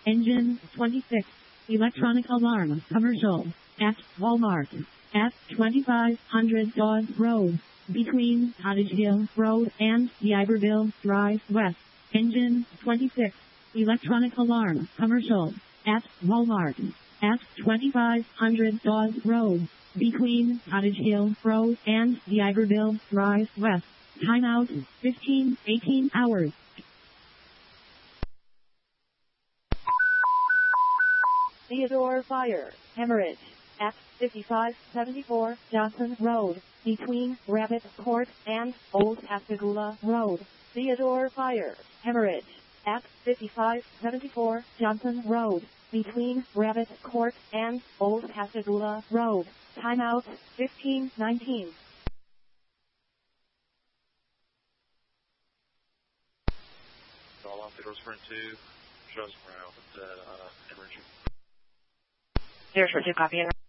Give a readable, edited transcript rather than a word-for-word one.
Engine 26. Electronic alarm commercial at Walmart at 2500 Dawes Road between Cottage Hill Road and Iberville Drive West. Engine 26. Electronic alarm commercial at Walmart at 2500 Dawes Road between Cottage Hill Road and Iberville Drive West. Timeout 18 hours. Theodore Fire Hemorrhage at 5574 Johnson Road between Rabbit Court and Old Pascagoula Road. Theodore Fire Hemorrhage at 5574 Johnson Road between Rabbit Court and Old Pascagoula Road. Timeout 15:19. All on Theodore Sprint 2, shows around at hemorrhage. Theodore Sprint 2, copy.